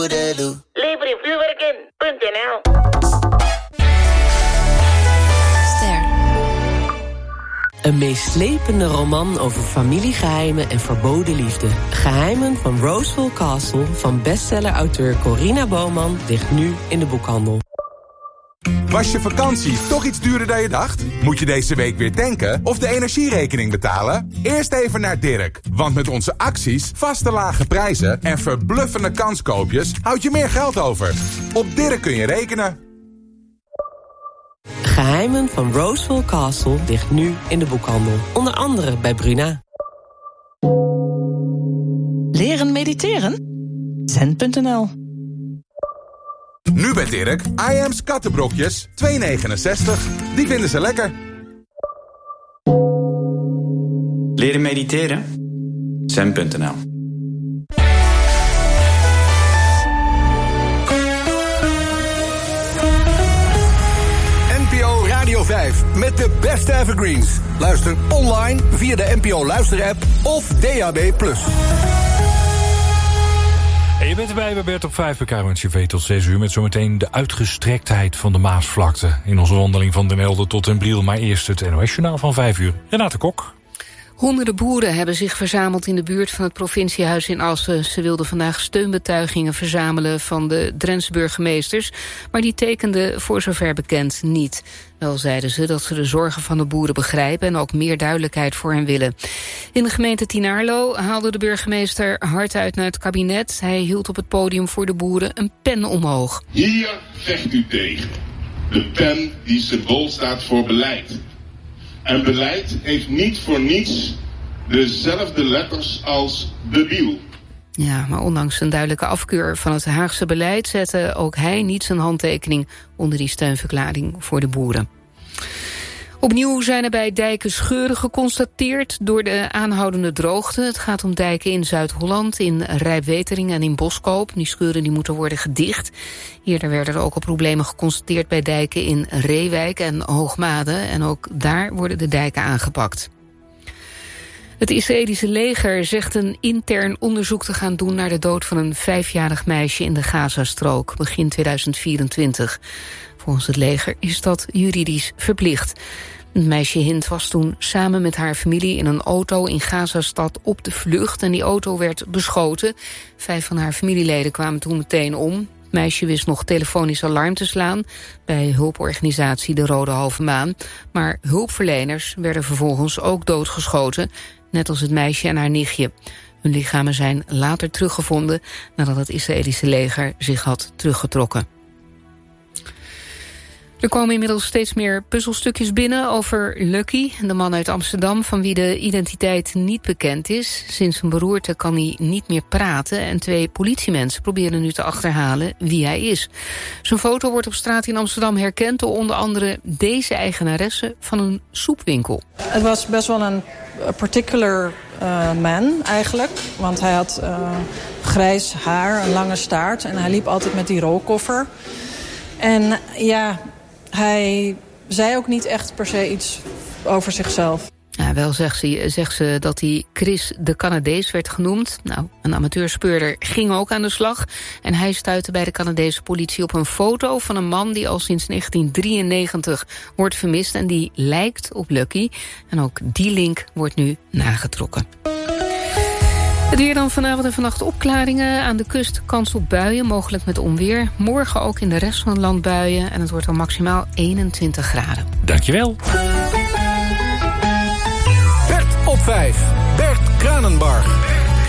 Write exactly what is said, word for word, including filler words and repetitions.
Lever in vuurwerk in. .nl. Ster. Een meeslepende roman over familiegeheimen en verboden liefde. Geheimen van Roswell Castle van bestseller-auteur Corina Bowman ligt nu in de boekhandel. Was je vakantie toch iets duurder dan je dacht? Moet je deze week weer tanken of de energierekening betalen? Eerst even naar Dirk, want met onze acties, vaste lage prijzen en verbluffende kanskoopjes houd je meer geld over. Op Dirk kun je rekenen. Geheimen van Roswell Castle ligt nu in de boekhandel. Onder andere bij Bruna. Leren mediteren? Zen punt n l. Nu bij Dirk, I Am's kattenbrokjes, twee negenenzestig. Die vinden ze lekker. Leren mediteren? Zen punt n l. N P O Radio vijf met de beste evergreens. Luister online via de N P O Luister-app of D A B plus. En je bent erbij bij Bert op vijf bij K R C V tot zes uur... met zometeen de uitgestrektheid van de Maasvlakte... in onze wandeling van Den Helder tot Den Briel. Maar eerst het N O S-journaal van vijf uur. Renate Kok. Honderden boeren hebben zich verzameld in de buurt van het provinciehuis in Assen. Ze wilden vandaag steunbetuigingen verzamelen van de Drentse burgemeesters... maar die tekenden voor zover bekend niet. Wel zeiden ze dat ze de zorgen van de boeren begrijpen... en ook meer duidelijkheid voor hen willen. In de gemeente Tienaarlo haalde de burgemeester hard uit naar het kabinet. Hij hield op het podium voor de boeren een pen omhoog. Hier vecht u tegen. De pen die symbool staat voor beleid. En beleid heeft niet voor niets dezelfde letters als debiel. Ja, maar ondanks een duidelijke afkeur van het Haagse beleid... zette ook hij niet zijn handtekening onder die steunverklaring voor de boeren. Opnieuw zijn er bij dijken scheuren geconstateerd door de aanhoudende droogte. Het gaat om dijken in Zuid-Holland, in Rijpwetering en in Boskoop. Die scheuren die moeten worden gedicht. Eerder werden er ook al problemen geconstateerd bij dijken in Reewijk en Hoogmade. En ook daar worden de dijken aangepakt. Het Israëlische leger zegt een intern onderzoek te gaan doen naar de dood van een vijfjarig meisje in de Gazastrook, begin tweeduizend vierentwintig. Volgens het leger is dat juridisch verplicht. Het meisje Hind was toen samen met haar familie in een auto in Gazastad op de vlucht en die auto werd beschoten. Vijf van haar familieleden kwamen toen meteen om. Het meisje wist nog telefonisch alarm te slaan bij hulporganisatie de Rode Halve Maan. Maar hulpverleners werden vervolgens ook doodgeschoten, net als het meisje en haar nichtje. Hun lichamen zijn later teruggevonden nadat het Israëlische leger zich had teruggetrokken. Er komen inmiddels steeds meer puzzelstukjes binnen over Lucky, de man uit Amsterdam van wie de identiteit niet bekend is. Sinds een beroerte kan hij niet meer praten en twee politiemensen proberen nu te achterhalen wie hij is. Zijn foto wordt op straat in Amsterdam herkend door onder andere deze eigenaresse van een soepwinkel. Het was best wel een particular uh, man eigenlijk, want hij had uh, grijs haar, een lange staart en hij liep altijd met die rolkoffer. En ja, hij zei ook niet echt per se iets over zichzelf. Ja, wel zegt ze, zegt ze dat hij Chris de Canadees werd genoemd. Nou, een amateurspeurder ging ook aan de slag. En hij stuitte bij de Canadese politie op een foto van een man die al sinds negentien drieënnegentig wordt vermist. En die lijkt op Lucky. En ook die link wordt nu nagetrokken. Het weer dan vanavond en vannacht opklaringen. Aan de kust kans op buien, mogelijk met onweer. Morgen ook in de rest van het land buien. En het wordt dan maximaal eenentwintig graden. Dankjewel. Bert op vijf. Bert Kranenbarg.